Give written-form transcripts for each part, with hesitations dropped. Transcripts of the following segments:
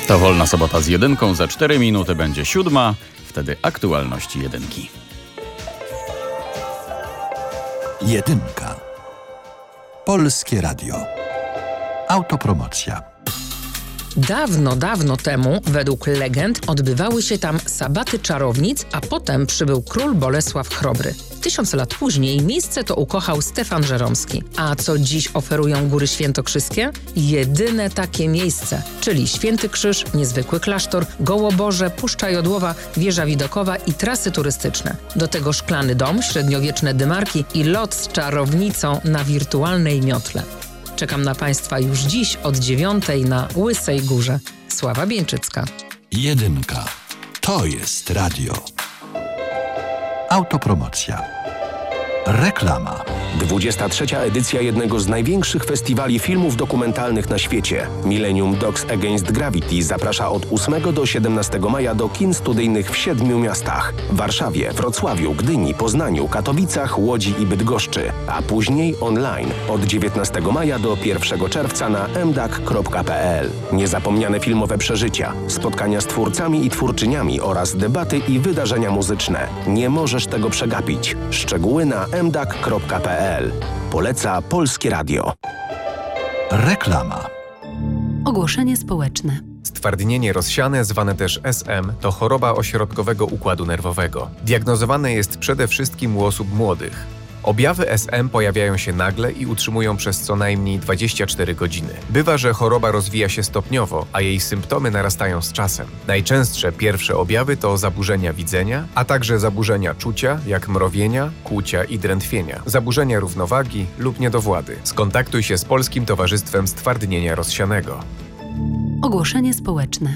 To Wolna Sobota z jedynką. Za 4 minuty będzie 7. Wtedy aktualności jedynki. Jedynka. Polskie Radio. Autopromocja. Dawno temu, według legend, odbywały się tam sabaty czarownic, a potem przybył król Bolesław Chrobry. 1000 lat później miejsce to ukochał Stefan Żeromski. A co dziś oferują Góry Świętokrzyskie? Jedyne takie miejsce, czyli Święty Krzyż, niezwykły klasztor, Gołoborze, Puszcza Jodłowa, Wieża Widokowa i trasy turystyczne. Do tego szklany dom, średniowieczne dymarki i lot z czarownicą na wirtualnej miotle. Czekam na Państwa już dziś od 9 na Łysej Górze. Sława Bieńczycka. Jedynka. To jest radio. Autopromocja. Reklama. 23. edycja jednego z największych festiwali filmów dokumentalnych na świecie. Millennium Dogs Against Gravity zaprasza od 8 do 17 maja do kin studyjnych w 7 miastach. W Warszawie, Wrocławiu, Gdyni, Poznaniu, Katowicach, Łodzi i Bydgoszczy. A później online od 19 maja do 1 czerwca na mdak.pl. Niezapomniane filmowe przeżycia, spotkania z twórcami i twórczyniami oraz debaty i wydarzenia muzyczne. Nie możesz tego przegapić. Szczegóły na mdak.pl. Poleca Polskie Radio. Reklama. Ogłoszenie społeczne. Stwardnienie rozsiane, zwane też SM, to choroba ośrodkowego układu nerwowego. Diagnozowane jest przede wszystkim u osób młodych. Objawy SM pojawiają się nagle i utrzymują przez co najmniej 24 godziny. Bywa, że choroba rozwija się stopniowo, a jej symptomy narastają z czasem. Najczęstsze pierwsze objawy to zaburzenia widzenia, a także zaburzenia czucia, jak mrowienia, kłucia i drętwienia, zaburzenia równowagi lub niedowłady. Skontaktuj się z Polskim Towarzystwem Stwardnienia Rozsianego. Ogłoszenie społeczne.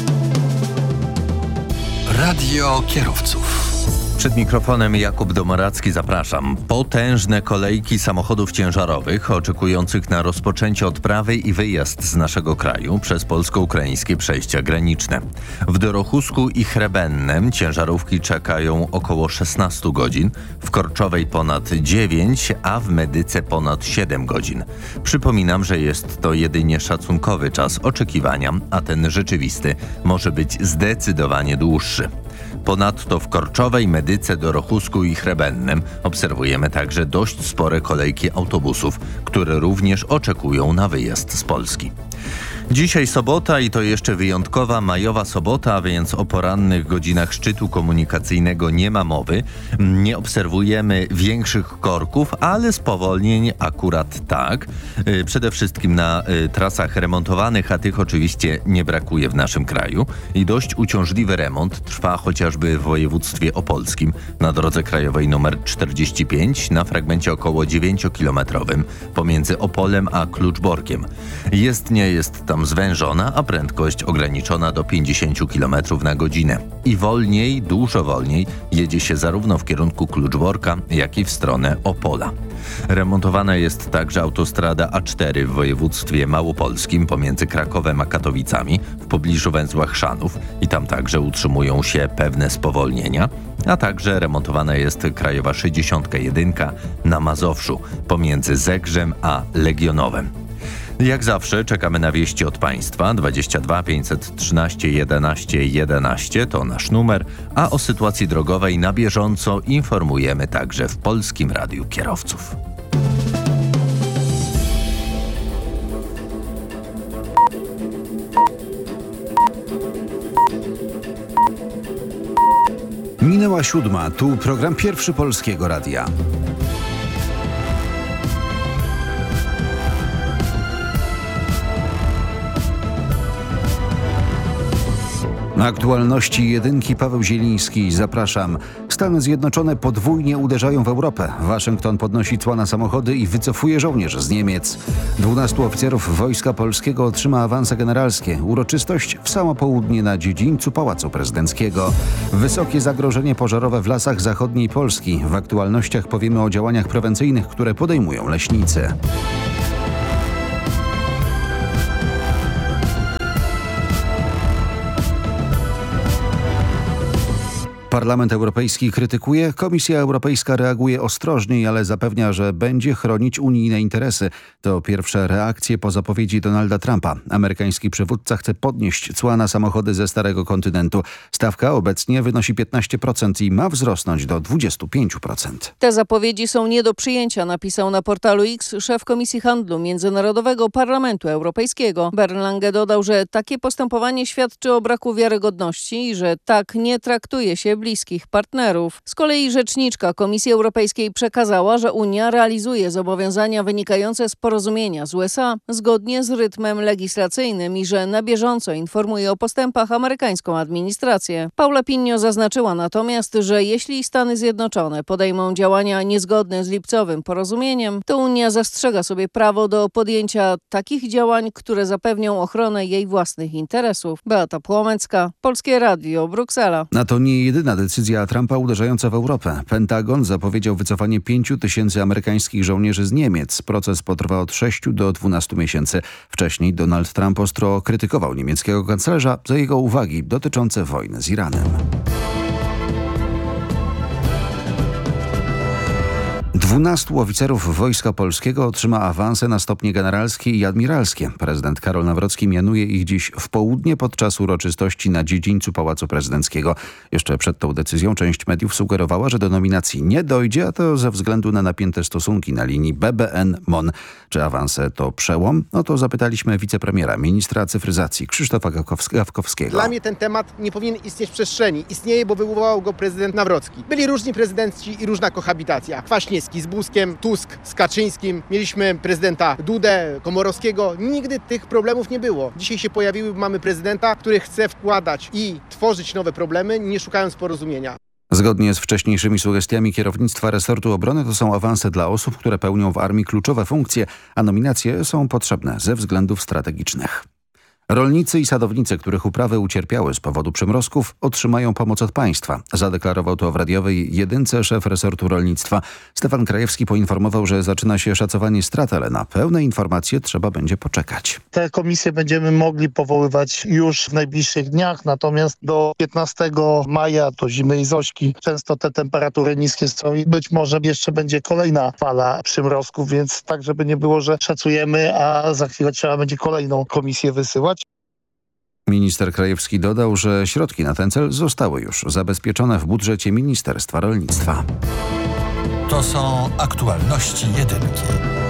Radio kierowców. Przed mikrofonem Jakub Domoracki, zapraszam. Potężne kolejki samochodów ciężarowych oczekujących na rozpoczęcie odprawy i wyjazd z naszego kraju przez polsko-ukraińskie przejścia graniczne. W Dorochusku i Chrebennem ciężarówki czekają około 16 godzin, w Korczowej ponad 9, a w Medyce ponad 7 godzin. Przypominam, że jest to jedynie szacunkowy czas oczekiwania, a ten rzeczywisty może być zdecydowanie dłuższy. Ponadto w Korczowej, Medyce, Dorochusku i Chrebennem obserwujemy także dość spore kolejki autobusów, które również oczekują na wyjazd z Polski. Dzisiaj sobota i to jeszcze wyjątkowa majowa sobota, więc o porannych godzinach szczytu komunikacyjnego nie ma mowy. Nie obserwujemy większych korków, ale spowolnień akurat tak. Przede wszystkim na trasach remontowanych, a tych oczywiście nie brakuje w naszym kraju. I dość uciążliwy remont trwa chociażby w województwie opolskim na drodze krajowej nr 45 na fragmencie około 9-kilometrowym pomiędzy Opolem a Kluczborkiem. Nie jest tam zwężona, a prędkość ograniczona do 50 km na godzinę. I wolniej, dużo wolniej jedzie się zarówno w kierunku Kluczborka, jak i w stronę Opola. Remontowana jest także autostrada A4 w województwie małopolskim pomiędzy Krakowem a Katowicami w pobliżu węzła Chrzanów i tam także utrzymują się pewne spowolnienia, a także remontowana jest krajowa 61 na Mazowszu pomiędzy Zegrzem a Legionowem. Jak zawsze czekamy na wieści od Państwa. 22 513 11 11 to nasz numer, a o sytuacji drogowej na bieżąco informujemy także w Polskim Radiu Kierowców. Minęła 7. Tu program Pierwszy Polskiego Radia. Na aktualności jedynki Paweł Zieliński. Zapraszam. Stany Zjednoczone podwójnie uderzają w Europę. Waszyngton podnosi cła na samochody i wycofuje żołnierzy z Niemiec. 12 oficerów Wojska Polskiego otrzyma awanse generalskie. Uroczystość w samo południe na dziedzińcu Pałacu Prezydenckiego. Wysokie zagrożenie pożarowe w lasach zachodniej Polski. W aktualnościach powiemy o działaniach prewencyjnych, które podejmują leśnicy. Parlament Europejski krytykuje, Komisja Europejska reaguje ostrożniej, ale zapewnia, że będzie chronić unijne interesy. To pierwsze reakcje po zapowiedzi Donalda Trumpa. Amerykański przywódca chce podnieść cła na samochody ze Starego Kontynentu. Stawka obecnie wynosi 15% i ma wzrosnąć do 25%. Te zapowiedzi są nie do przyjęcia, napisał na portalu X szef Komisji Handlu Międzynarodowego Parlamentu Europejskiego. Berlange dodał, że takie postępowanie świadczy o braku wiarygodności i że tak nie traktuje się bliskich partnerów. Z kolei rzeczniczka Komisji Europejskiej przekazała, że Unia realizuje zobowiązania wynikające z porozumienia z USA zgodnie z rytmem legislacyjnym i że na bieżąco informuje o postępach amerykańską administrację. Paula Pinho zaznaczyła natomiast, że jeśli Stany Zjednoczone podejmą działania niezgodne z lipcowym porozumieniem, to Unia zastrzega sobie prawo do podjęcia takich działań, które zapewnią ochronę jej własnych interesów. Beata Płomecka, Polskie Radio, Bruksela. A to nie jedyna decyzja Trumpa uderzająca w Europę. Pentagon zapowiedział wycofanie 5 000 amerykańskich żołnierzy z Niemiec. Proces potrwa od 6 do 12 miesięcy. Wcześniej Donald Trump ostro krytykował niemieckiego kanclerza za jego uwagi dotyczące wojny z Iranem. 12 oficerów Wojska Polskiego otrzyma awanse na stopnie generalskie i admiralskie. Prezydent Karol Nawrocki mianuje ich dziś w południe podczas uroczystości na dziedzińcu Pałacu Prezydenckiego. Jeszcze przed tą decyzją część mediów sugerowała, że do nominacji nie dojdzie, a to ze względu na napięte stosunki na linii BBN-MON. Czy awanse to przełom? No to zapytaliśmy wicepremiera, ministra cyfryzacji Krzysztofa Gawkowskiego. Dla mnie ten temat nie powinien istnieć w przestrzeni. Istnieje, bo wywołał go prezydent Nawrocki. Byli różni prezydenci i różna kohabitacja. Kwaśniewski z Buzkiem, Tusk z Kaczyńskim. Mieliśmy prezydenta Dudę, Komorowskiego. Nigdy tych problemów nie było. Dzisiaj się pojawiły, mamy prezydenta, który chce wkładać i tworzyć nowe problemy, nie szukając porozumienia. Zgodnie z wcześniejszymi sugestiami kierownictwa resortu obrony to są awanse dla osób, które pełnią w armii kluczowe funkcje, a nominacje są potrzebne ze względów strategicznych. Rolnicy i sadownicy, których uprawy ucierpiały z powodu przymrozków, otrzymają pomoc od państwa. Zadeklarował to w radiowej jedynce szef resortu rolnictwa. Stefan Krajewski poinformował, że zaczyna się szacowanie strat, ale na pełne informacje trzeba będzie poczekać. Te komisje będziemy mogli powoływać już w najbliższych dniach, natomiast do 15 maja, do zimy i zośki, często te temperatury niskie są i być może jeszcze będzie kolejna fala przymrozków, więc tak, żeby nie było, że szacujemy, a za chwilę trzeba będzie kolejną komisję wysyłać. Minister Krajewski dodał, że środki na ten cel zostały już zabezpieczone w budżecie Ministerstwa Rolnictwa. To są aktualności jedynki.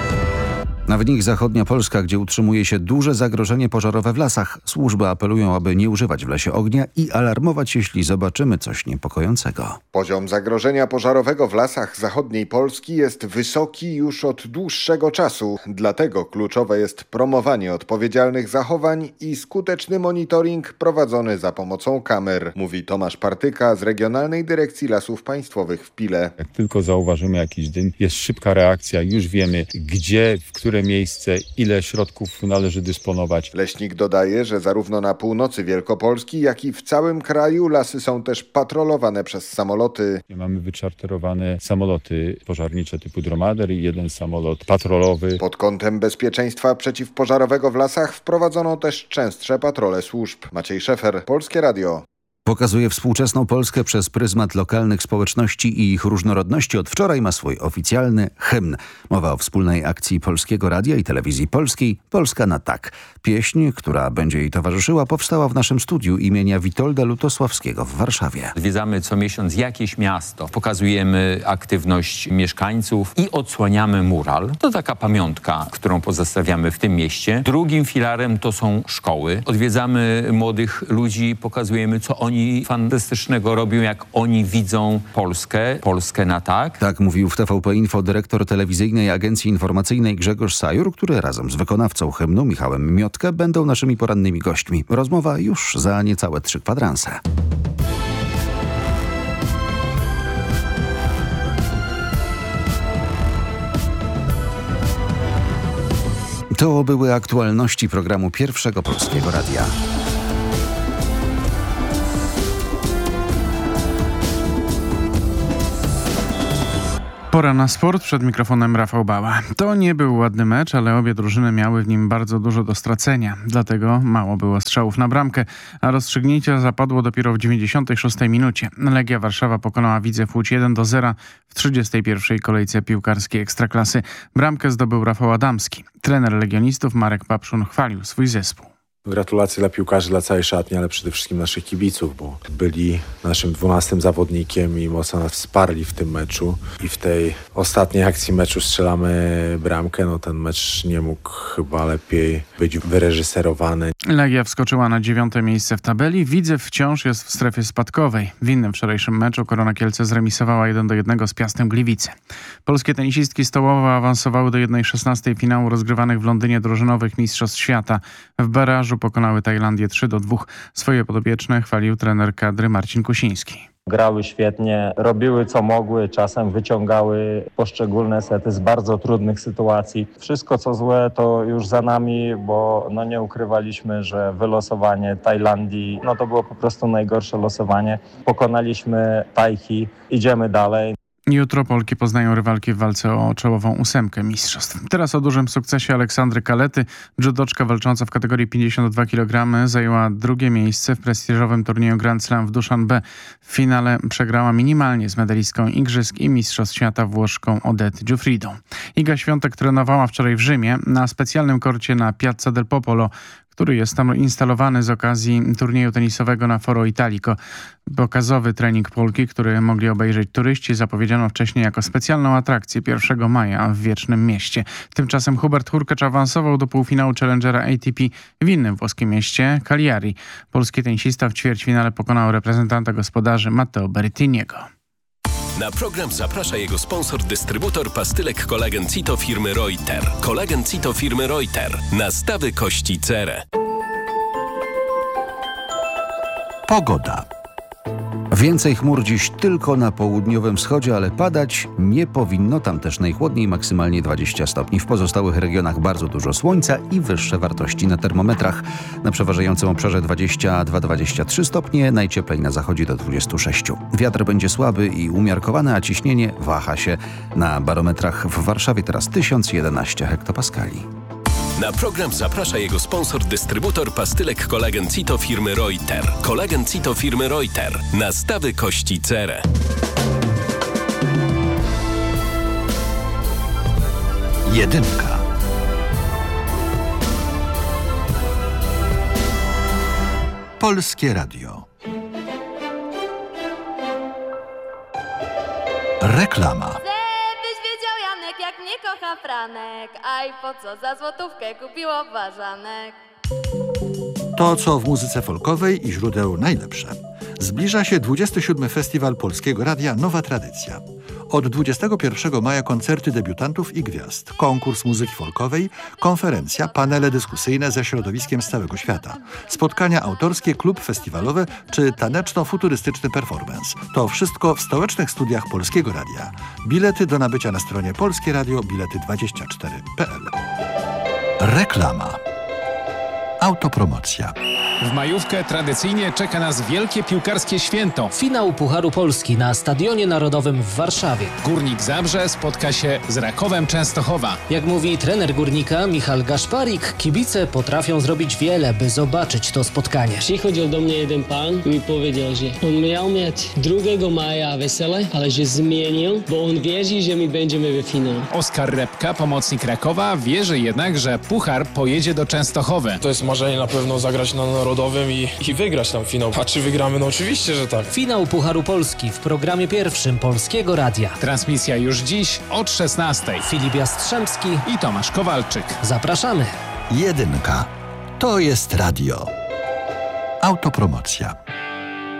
W nich zachodnia Polska, gdzie utrzymuje się duże zagrożenie pożarowe w lasach. Służby apelują, aby nie używać w lesie ognia i alarmować, jeśli zobaczymy coś niepokojącego. Poziom zagrożenia pożarowego w lasach zachodniej Polski jest wysoki już od dłuższego czasu. Dlatego kluczowe jest promowanie odpowiedzialnych zachowań i skuteczny monitoring prowadzony za pomocą kamer, mówi Tomasz Partyka z Regionalnej Dyrekcji Lasów Państwowych w Pile. Jak tylko zauważymy jakiś dym, jest szybka reakcja, już wiemy gdzie, w które miejsce, ile środków należy dysponować. Leśnik dodaje, że zarówno na północy Wielkopolski, jak i w całym kraju lasy są też patrolowane przez samoloty. Mamy wyczarterowane samoloty pożarnicze typu Dromader i jeden samolot patrolowy. Pod kątem bezpieczeństwa przeciwpożarowego w lasach wprowadzono też częstsze patrole służb. Maciej Szefer, Polskie Radio. Pokazuje współczesną Polskę przez pryzmat lokalnych społeczności i ich różnorodności. Od wczoraj ma swój oficjalny hymn. Mowa o wspólnej akcji Polskiego Radia i Telewizji Polskiej Polska na tak. Pieśń, która będzie jej towarzyszyła, powstała w naszym studiu imienia Witolda Lutosławskiego w Warszawie. Zwiedzamy co miesiąc jakieś miasto, pokazujemy aktywność mieszkańców i odsłaniamy mural. To taka pamiątka, którą pozostawiamy w tym mieście. Drugim filarem to są szkoły. Odwiedzamy młodych ludzi, pokazujemy co oni fantastycznego robią, jak oni widzą Polskę na tak. Tak mówił w TVP Info dyrektor telewizyjnej agencji informacyjnej Grzegorz Sajur, który razem z wykonawcą hymnu Michałem Miotkę będą naszymi porannymi gośćmi. Rozmowa już za niecałe 3 kwadranse. To były aktualności programu Pierwszego Polskiego Radia. Pora na sport, przed mikrofonem Rafał Bała. To nie był ładny mecz, ale obie drużyny miały w nim bardzo dużo do stracenia. Dlatego mało było strzałów na bramkę, a rozstrzygnięcie zapadło dopiero w 96 minucie. Legia Warszawa pokonała Widzew Łódź 1-0 w 31. kolejce piłkarskiej Ekstraklasy. Bramkę zdobył Rafał Adamski. Trener legionistów Marek Papszun chwalił swój zespół. Gratulacje dla piłkarzy, dla całej szatni, ale przede wszystkim naszych kibiców, bo byli naszym 12 zawodnikiem i mocno nas wsparli w tym meczu. I w tej ostatniej akcji meczu strzelamy bramkę. No ten mecz nie mógł chyba lepiej być wyreżyserowany. Legia wskoczyła na 9. miejsce w tabeli. Widzew wciąż jest w strefie spadkowej. W innym wczorajszym meczu Korona Kielce zremisowała 1-1 z Piastem Gliwice. Polskie tenisistki stołowe awansowały do 1/16 finału rozgrywanych w Londynie drużynowych Mistrzostw Świata. W barażu pokonały Tajlandię 3-2. Swoje podopieczne chwalił trener kadry Marcin Kusiński. Grały świetnie, robiły co mogły, czasem wyciągały poszczególne sety z bardzo trudnych sytuacji. Wszystko co złe to już za nami, bo nie ukrywaliśmy, że wylosowanie Tajlandii, to było po prostu najgorsze losowanie. Pokonaliśmy Tajki, idziemy dalej. Jutro Polki poznają rywalki w walce o czołową 8 mistrzostw. Teraz o dużym sukcesie Aleksandry Kalety. Judoczka walcząca w kategorii 52 kg zajęła 2. miejsce w prestiżowym turnieju Grand Slam w Dushanbe. W finale przegrała minimalnie z medalistką Igrzysk i Mistrzostw Świata Włoszką Odette Giuffridą. Iga Świątek trenowała wczoraj w Rzymie na specjalnym korcie na Piazza del Popolo, który jest tam instalowany z okazji turnieju tenisowego na Foro Italico. Pokazowy trening Polki, który mogli obejrzeć turyści, zapowiedziano wcześniej jako specjalną atrakcję 1 maja w Wiecznym Mieście. Tymczasem Hubert Hurkacz awansował do półfinału Challengera ATP w innym włoskim mieście, Cagliari. Polski tenisista w ćwierćfinale pokonał reprezentanta gospodarzy Matteo Berrettiniego. Na program zaprasza jego sponsor, dystrybutor pastylek Kolagen Cito firmy Reuter. Kolagen Cito firmy Reuter. Nastawy kości cerę. Pogoda. Więcej chmur dziś tylko na południowym wschodzie, ale padać nie powinno. Tam też najchłodniej, maksymalnie 20 stopni. W pozostałych regionach bardzo dużo słońca i wyższe wartości na termometrach. Na przeważającym obszarze 22-23 stopnie, najcieplej na zachodzie do 26. Wiatr będzie słaby i umiarkowany, a ciśnienie waha się. Na barometrach w Warszawie teraz 1011 hektopaskali. Na program zaprasza jego sponsor, dystrybutor pastylek Kolagen Cito firmy Reuter. Kolagen Cito firmy Reuter. Nastawy kości cerę. Jedynka. Polskie Radio. Reklama. Jak mnie kocha Franek, a i po co za złotówkę kupiło ważanek. To, co w muzyce folkowej i źródeł najlepsze. Zbliża się 27. Festiwal Polskiego Radia Nowa Tradycja. Od 21 maja koncerty debiutantów i gwiazd, konkurs muzyki folkowej, konferencja, panele dyskusyjne ze środowiskiem z całego świata, spotkania autorskie, klub festiwalowy czy taneczno-futurystyczny performance. To wszystko w stołecznych studiach Polskiego Radia. Bilety do nabycia na stronie Polskie Radio, bilety24.pl. Reklama. Autopromocja. W majówkę tradycyjnie czeka nas wielkie piłkarskie święto. Finał Pucharu Polski na Stadionie Narodowym w Warszawie. Górnik Zabrze spotka się z Rakowem Częstochowa. Jak mówi trener Górnika Michał Gaszparik, kibice potrafią zrobić wiele, by zobaczyć to spotkanie. Przychodził do mnie jeden pan i mi powiedział, że on miał mieć 2 maja wesele, ale że zmienił, bo on wierzy, że my będziemy w finale. Oskar Repka, pomocnik Rakowa, wierzy jednak, że Puchar pojedzie do Częstochowy. To jest marzenie na pewno zagrać na Narodowym i wygrać tam finał. A czy wygramy? No oczywiście, że tak. Finał Pucharu Polski w programie pierwszym Polskiego Radia. Transmisja już dziś od 16:00. Filip Jastrzębski i Tomasz Kowalczyk. Zapraszamy. Jedynka. To jest radio. Autopromocja.